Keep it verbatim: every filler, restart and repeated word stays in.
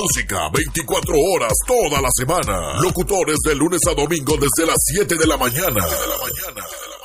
música veinticuatro horas toda la semana. Locutores de lunes a domingo desde las siete de la mañana. siete de la mañana.